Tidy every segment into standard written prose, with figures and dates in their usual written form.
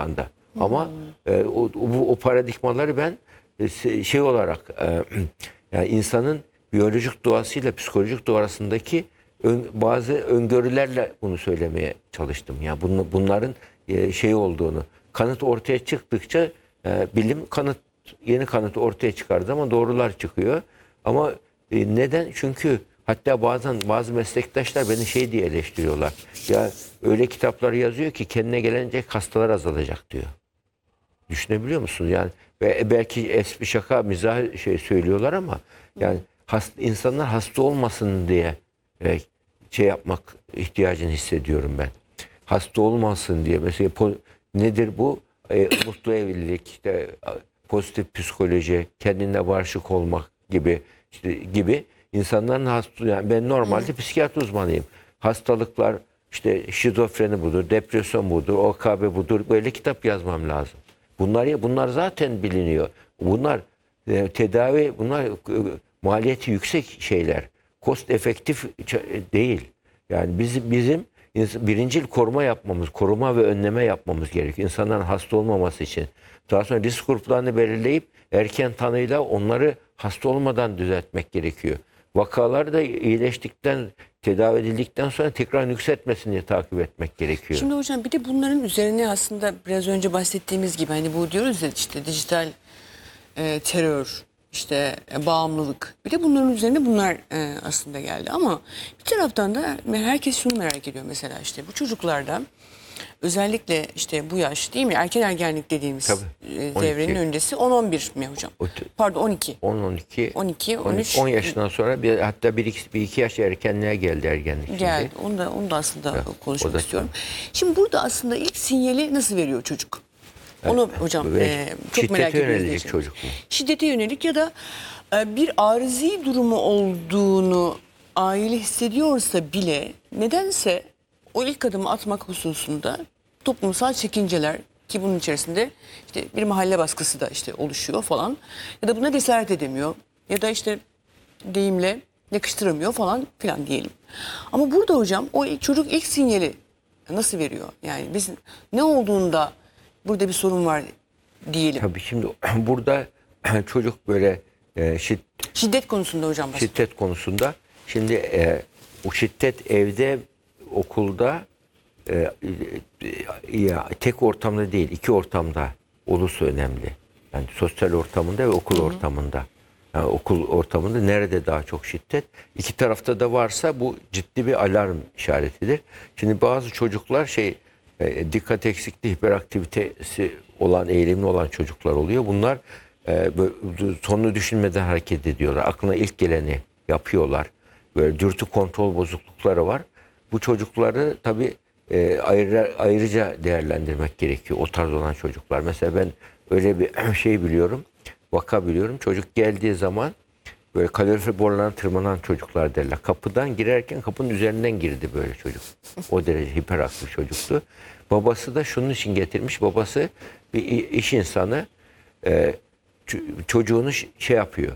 anda. Ama o paradigmaları ben şey olarak yani insanın biyolojik doğasıyla psikolojik doğasındaki bazı öngörülerle bunu söylemeye çalıştım. Yani bunların şey olduğunu, kanıt ortaya çıktıkça bilim yeni kanıt ortaya çıkardı ama doğrular çıkıyor. Ama neden? Çünkü hatta bazen bazı meslektaşlar beni şey diye eleştiriyorlar. Ya öyle kitaplar yazıyor ki kendine gelecek hastalar azalacak diyor. Düşünebiliyor musunuz? Yani belki espri şaka mizah şey söylüyorlar ama yani insanlar hasta olmasın diye şey yapmak ihtiyacını hissediyorum ben. Hasta olmasın diye mesela nedir bu? Mutlu evlilik, işte pozitif psikoloji, kendine barışık olmak gibi insanların yani ben normalde psikiyatri uzmanıyım. Hastalıklar işte şizofreni budur, depresyon budur, OKB budur. Böyle kitap yazmam lazım. Bunlar zaten biliniyor. Bunlar tedavi, bunlar maliyeti yüksek şeyler. Cost efektif değil. Yani bizim birincil koruma ve önleme yapmamız gerekiyor. İnsanların hasta olmaması için. Daha sonra risk gruplarını belirleyip erken tanıyla onları hasta olmadan düzeltmek gerekiyor. Vakalar da tedavi edildikten sonra tekrar yükseltmesini diye takip etmek gerekiyor. Şimdi hocam bir de bunların üzerine aslında biraz önce bahsettiğimiz gibi hani bu diyoruz ya işte dijital terör, işte bağımlılık. Bir de bunların üzerine bunlar aslında geldi. Ama bir taraftan da herkes şunu merak ediyor mesela işte bu çocuklarda özellikle işte bu yaş değil mi? Erken ergenlik dediğimiz devrenin öncesi 10-11 mi hocam? Pardon 12. 10-12. 12, 13. 10 yaşından sonra hatta bir iki yaş erkenliğe geldi ergenlik. Geldi. Onu da aslında konuşmak istiyorum. Şimdi burada aslında ilk sinyali nasıl veriyor çocuk? Onu hocam çok merak ediyoruz. Şiddete yönelik çocuk mu? Şiddete yönelik ya da bir arızi durumu olduğunu aile hissediyorsa bile nedense o ilk adımı atmak hususunda toplumsal çekinceler ki bunun içerisinde işte bir mahalle baskısı da işte oluşuyor falan ya da buna cesaret edemiyor ya da işte deyimle yakıştıramıyor falan filan diyelim. Ama burada hocam çocuk ilk sinyali nasıl veriyor? Yani biz ne olduğunda burada bir sorun var diyelim. Tabii şimdi burada çocuk böyle Şiddet konusunda hocam bahsediyor. şiddet konusunda şimdi o şiddet evde, okulda ya tek ortamda değil, iki ortamda olursa önemli. Yani sosyal ortamında ve okul ortamında. Yani okul ortamında nerede daha çok şiddet? İki tarafta da varsa bu ciddi bir alarm işaretidir. Şimdi bazı çocuklar dikkat eksikliği, hiperaktivitesi olan, eğilimli olan çocuklar oluyor. Bunlar sonunu düşünmeden hareket ediyorlar. Aklına ilk geleni yapıyorlar. Böyle dürtü kontrol bozuklukları var. Bu çocukları tabii ayrıca değerlendirmek gerekiyor. O tarz olan çocuklar. Mesela ben öyle bir şey biliyorum. Vaka biliyorum. Çocuk geldiği zaman böyle kalorifer borularına tırmanan çocuklar derler. Kapıdan girerken kapının üzerinden girdi böyle çocuk. O derece hiperaktif çocuktu. Babası da şunun için getirmiş. Babası bir iş insanı, çocuğunu şey yapıyor.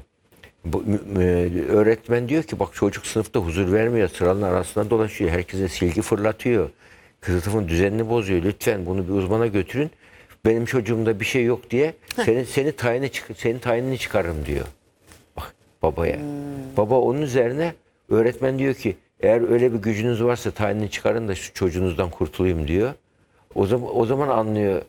Öğretmen diyor ki bak çocuk sınıfta huzur vermiyor. Sıranın arasında dolaşıyor. Herkese silgi fırlatıyor. Sınıfın düzenini bozuyor. Lütfen bunu bir uzmana götürün. Benim çocuğumda bir şey yok diye senin tayinini çıkarırım diyor. Bak babaya. Baba onun üzerine öğretmen diyor ki eğer öyle bir gücünüz varsa tayinini çıkarın da şu çocuğunuzdan kurtulayım diyor. O zaman anlıyor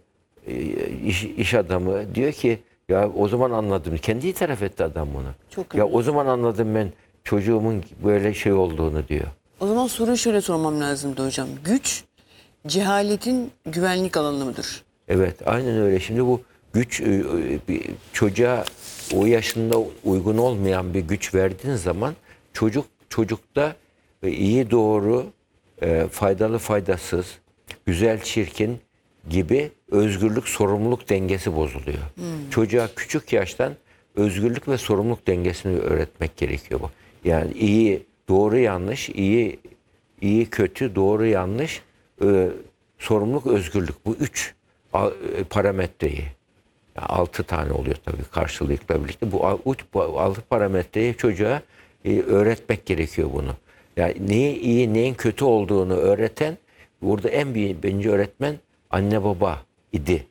iş adamı. Diyor ki ya o zaman anladım. Kendi itiraf etti adam bunu. Çok ya o zaman anladım ben çocuğumun böyle şey olduğunu diyor. O zaman soruyu şöyle sormam lazımdı hocam. Güç cehaletin güvenlik alanı mıdır? Evet aynen öyle. Şimdi bu güç çocuğa o yaşında uygun olmayan bir güç verdiğin zaman çocukta iyi doğru, faydalı faydasız, güzel çirkin gibi özgürlük sorumluluk dengesi bozuluyor. Çocuğa küçük yaştan özgürlük ve sorumluluk dengesini öğretmek gerekiyor bu. Yani iyi doğru yanlış, iyi kötü, doğru yanlış, sorumluluk, özgürlük. Bu üç parametreyi, yani 6 tane oluyor tabii karşılıklı birlikte. Bu 6 parametreyi çocuğa öğretmek gerekiyor bunu. Yani neyin iyi, neyin kötü olduğunu öğreten burada en birinci öğretmen anne baba idi.